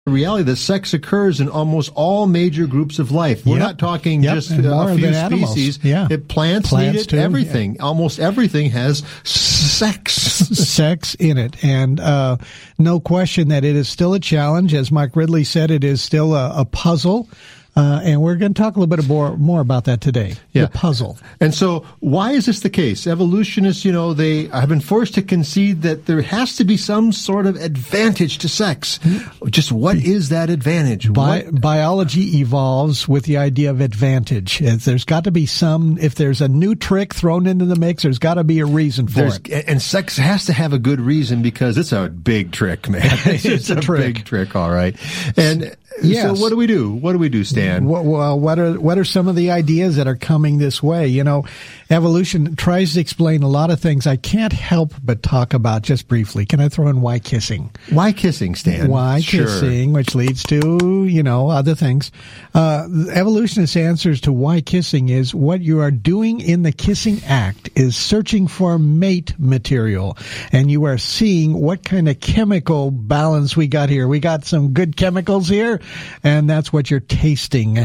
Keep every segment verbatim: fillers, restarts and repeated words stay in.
The reality that sex occurs in almost all major groups of life. We're Yep. not talking Yep. just And a more few than animals. species. Yeah. It, plants, Plants need it, too, everything. Almost everything has sex. sex in it. And uh, no question that it is still a challenge. As Mike Ridley said, it is still a, a puzzle. Uh, and we're going to talk a little bit more, more about that today. Yeah. The puzzle. And so why is this the case? Evolutionists, you know, they have been forced to concede that there has to be some sort of advantage to sex. Just what is that advantage? Bi- What- biology evolves with the idea of advantage. It's- There's got to be some, if there's a new trick thrown into the mix, there's got to be a reason for There's, it. and sex has to have a good reason because it's a big trick, man. It's, It's a a trick. big trick, all right. And Yes. so what do we do? What do we do, Stan? Well, well, what are what are some of the ideas that are coming this way? You know, evolution tries to explain a lot of things. I can't help but talk about just briefly. Can I throw in why kissing? Why kissing, Stan? Why Sure. kissing, which leads to, you know, other things. Uh, the evolutionist answers to why kissing is what you are doing in the kissing act is searching for mate material. And you are seeing what kind of chemical balance we got here. We got some good chemicals here, and that's what you're tasting.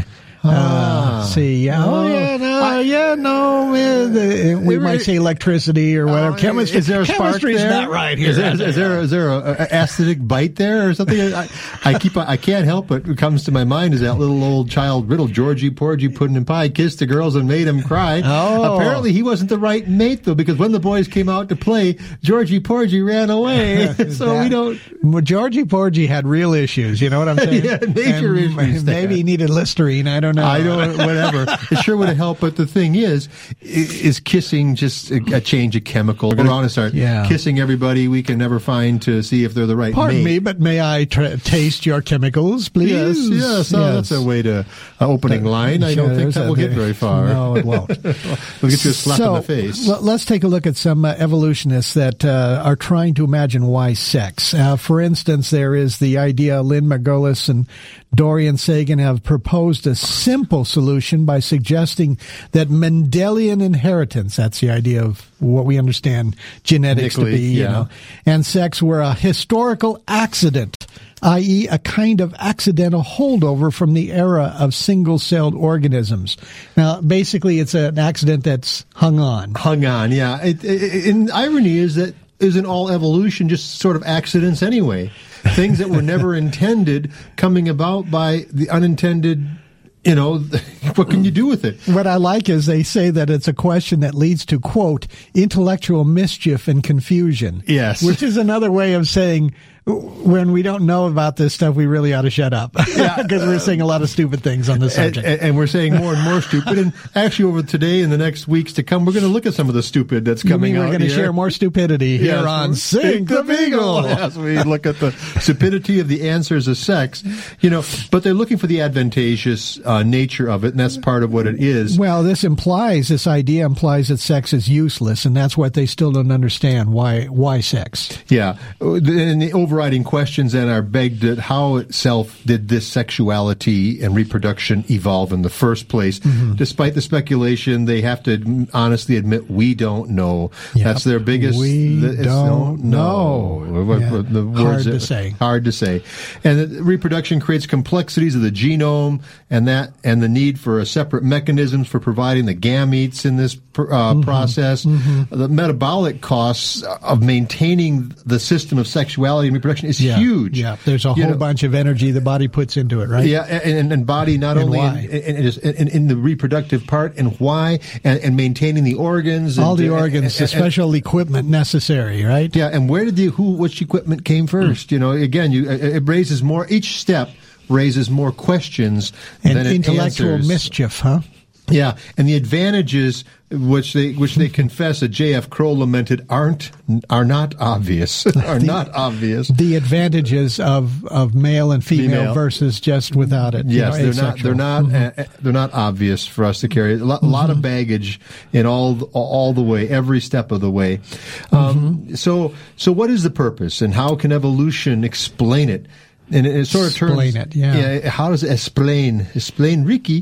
Ah. Uh, see, oh, Oh. yeah, no, I- yeah, no, uh, the- we might say electricity or whatever. Oh, Chemistry, is there a spark chemistry's there? not right here. Is there, is there, is there a, a acidic bite there or something? I, I keep, I can't help but what comes to my mind is that little old child riddle, Georgie Porgy Puddin' and Pie kissed the girls and made them cry. Oh. Apparently he wasn't the right mate though, because when the boys came out to play, Georgie Porgy ran away. so That- we don't. Well, Georgie Porgy had real issues. You know what I'm saying? Yeah, major And issues, Maybe Stan. he needed Listerine. I don't know. I don't, whatever. It sure would have helped, but the thing is, i- is kissing just a, a change of chemical? We're going to start Yeah. kissing everybody we can never find to see if they're the right Pardon mate. me, but may I tra- taste your chemicals, please? Yes, yes, oh, that's a way to uh, opening line. I don't Sure, think there's that a- will get very far. No, it won't. We'll get you a slap so, in the face. l- let's take a look at some uh, evolutionists that uh, are trying to imagine why sex. Uh, for instance, there is the idea Lynn Margulis and Dorian Sagan have proposed a simple solution by suggesting that Mendelian inheritance, that's the idea of what we understand genetics to Nicolai, be, you yeah. know, and sex were a historical accident, that is a kind of accidental holdover from the era of single-celled organisms. Now, basically, it's an accident that's hung on. Hung on, yeah. It, it, and irony is that isn't all evolution just sort of accidents anyway? Things that were never intended coming about by the unintended, you know, what can you do with it? What I like is they say that it's a question that leads to, quote, intellectual mischief and confusion. Yes. Which is another way of saying when we don't know about this stuff, we really ought to shut up. Yeah. Because we're saying a lot of stupid things on the And, subject. and, and we're saying more and more stupid. And actually, over today and the next weeks to come, we're going to look at some of the stupid that's You coming mean out we're going to here. share more stupidity here Yes, on we're- Sink the Beagle. As we look at the stupidity of the answers of sex, you know, but they're looking for the advantageous uh, nature of it, and that's part of what it is. Well, this implies, this idea implies that sex is useless, and that's what they still don't understand. Why, why sex? Yeah. And the overriding questions then are begged at how itself did this sexuality and reproduction evolve in the first place? Mm-hmm. Despite the speculation, they have to honestly admit we don't know. Yep. That's their biggest. We it's don't know. What- Yeah. what- the Hard words to that- say. Hard to say. And the reproduction creates complexities of the genome, and that and the need for a separate mechanisms for providing the gametes in this uh, Mm-hmm. process. The metabolic costs of maintaining the system of sexuality and reproduction is Yeah. huge. Yeah, there's a You whole know, bunch of energy the body puts into it, right? Yeah, and, and body not And only why? in, in, in, in, in the reproductive part and why, and, and maintaining the organs. All and, the and- organs, the and- special equipment necessary, right? Yeah, and where did the who which equipment came first? You know, again, you it it raises more. Each step raises more questions And than it intellectual answers. mischief, huh? Yeah, and the advantages which they which they confess that J F Crow lamented aren't are not obvious. are not obvious. The advantages of, of male and female, Female. versus just without it. you Yes, know, they're not. asexual. They're not. Mhm. Uh, they're not obvious for us to carry. A lot, a lot of baggage in all all the way, every step of the way. Um, Mm-hmm. So, so what is the purpose, and how can evolution explain it? And it, it sort of turns. Explain it, yeah. How does it explain? Explain Ricky.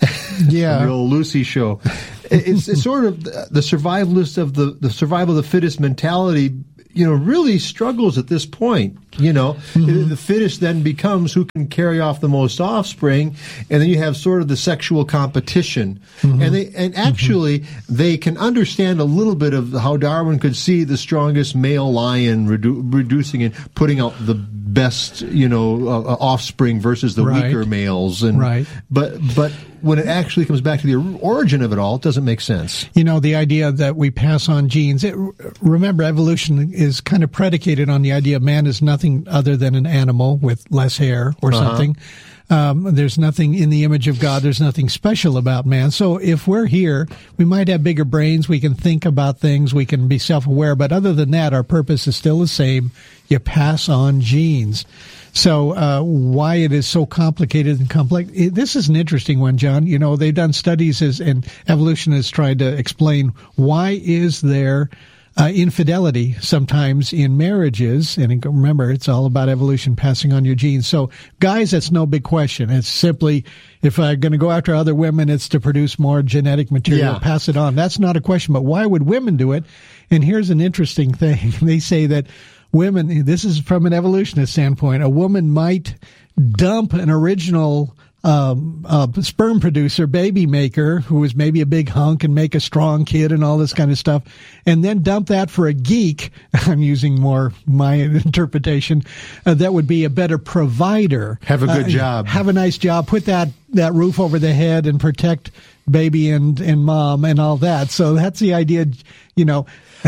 Yeah. The old Lucy show. It's, it's sort of the survivalist of the the survival of the fittest mentality. you know, really struggles at this point. You know, mm-hmm. the fittest then becomes who can carry off the most offspring, and then you have sort of the sexual competition. Mm-hmm. And they, and actually, mm-hmm. they can understand a little bit of how Darwin could see the strongest male lion redu- reducing and putting out the best, you know, uh, offspring versus the right. weaker males. And right. But but when it actually comes back to the origin of it all, it doesn't make sense. You know, the idea that we pass on genes. It, remember, evolution is kind of predicated on the idea of man is nothing other than an animal with less hair or uh-huh. something. Um, there's nothing in the image of God. There's nothing special about man. So if we're here, we might have bigger brains. We can think about things. We can be self-aware. But other than that, our purpose is still the same. You pass on genes. So uh, why it is so complicated and complex, it, this is an interesting one, John. You know, they've done studies as, and evolutionists tried to explain why is there Uh, infidelity sometimes in marriages, and remember, it's all about evolution, passing on your genes. So, guys, that's no big question. It's simply, if I'm going to go after other women, it's to produce more genetic material, yeah. pass it on. That's not a question, but why would women do it? And here's an interesting thing. They say that women, this is from an evolutionist standpoint, a woman might dump an original Um, uh, sperm producer, baby maker, who is maybe a big hunk and make a strong kid and all this kind of stuff, and then dump that for a geek. I'm using more my interpretation. Uh, that would be a better provider. Have a good uh, job. Have a nice job. Put that, that roof over the head and protect baby and, and mom and all that. So that's the idea, you know.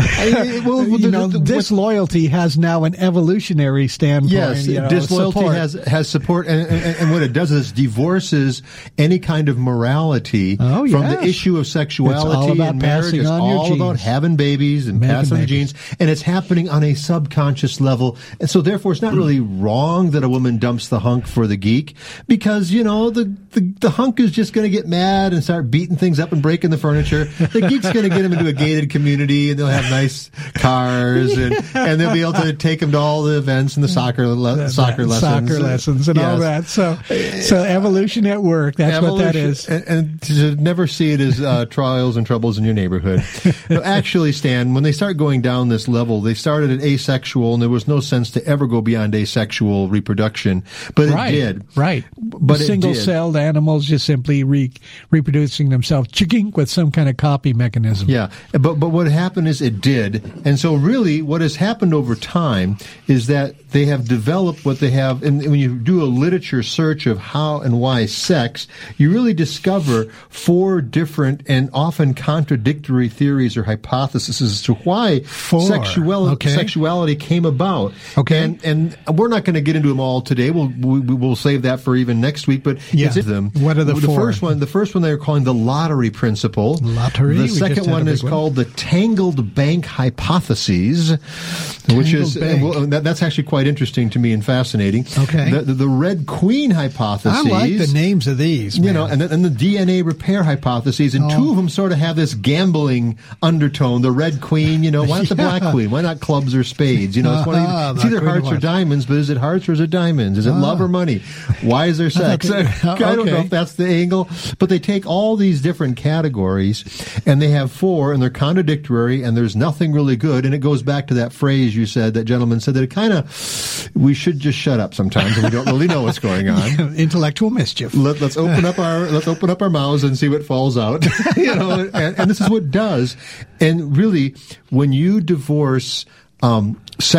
I, well, you know, the, the, disloyalty has now an evolutionary standpoint. Yes, you know, disloyalty support. has has support, and, and, and what it does is divorces any kind of morality oh, from yes. the issue of sexuality and marriage. It's all about having babies and Making passing the babies. genes, and it's happening on a subconscious level. And so, therefore, it's not really wrong that a woman dumps the hunk for the geek, because you know the the, the hunk is just going to get mad and start beating things up and breaking the furniture. The geek's going to get him into a gated community, and they'll have nice cars, and, and they'll be able to take them to all the events and the soccer le- soccer lessons, soccer lessons, and yes. all that. So, so evolution at work. That's evolution, what that is. And, and to never see it as uh, trials and troubles in your neighborhood. No, actually, Stan, when they start going down this level, they started at asexual, and there was no sense to ever go beyond asexual reproduction, but right, it did. Right. But single-celled animals just simply re- reproducing themselves, chicken with some kind of copy mechanism. Yeah, but but what happened is it did. And so really what has happened over time is that they have developed what they have, and when you do a literature search of how and why sex, you really discover four different and often contradictory theories or hypotheses as to why sexual, okay. sexuality came about. Okay. And, and we're not going to get into them all today. We'll, we, we'll save that for even next week, but yeah. it's them. What are the, the four? first one, the first one they're calling the lottery principle. Lottery? The We second one is one. called the tangled bank hypotheses, tangled which is uh, well, that, that's actually quite interesting to me and fascinating. Okay. The, the, the red queen hypotheses. I like the names of these. You man. know, and the, and the D N A repair hypotheses, and oh. two of them sort of have this gambling undertone. The red queen, you know, why not the yeah. black queen? Why not clubs or spades? You know, it's, one of uh-huh, the, it's either hearts or diamonds, but is it hearts or is it diamonds? Is it uh. love or money? Why is there sex? I, I don't okay. know if that's the angle, but they take all these different categories, and they have four, and they're contradictory, and there's nothing really good. And it goes back to that phrase you said, that gentleman said, that it kind of, we should just shut up sometimes, and we don't really know what's going on. Intellectual mischief. Let, let's open up our let's open up our mouths and see what falls out. You know, and, and this is what it does. And really, when you divorce um,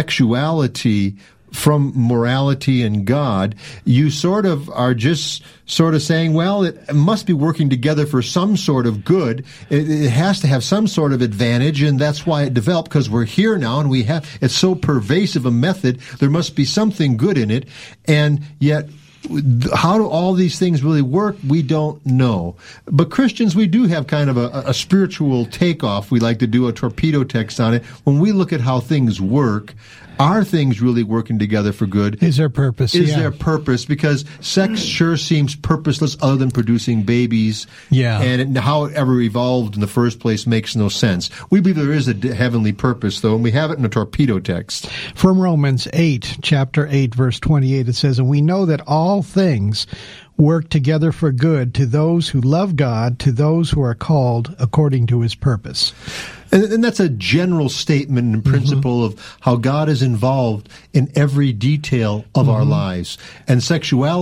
sexuality from morality and God, you sort of are just sort of saying, well, it must be working together for some sort of good. It, it has to have some sort of advantage, and that's why it developed, because we're here now, and we have, it's so pervasive a method, there must be something good in it, and yet how do all these things really work? We don't know. But Christians, we do have kind of a, a spiritual takeoff. We like to do a torpedo text on it. When we look at how things work, are things really working together for good? Is there purpose? Is yeah. there purpose? Because sex sure seems purposeless other than producing babies. Yeah. And it, how it ever evolved in the first place makes no sense. We believe there is a heavenly purpose, though, and we have it in a torpedo text. From Romans eight, chapter eight, verse twenty-eight, it says, "And we know that all things work together for good to those who love God, to those who are called according to his purpose." And, and that's a general statement and principle mm-hmm. of how God is involved in every detail of mm-hmm. our lives. And sexuality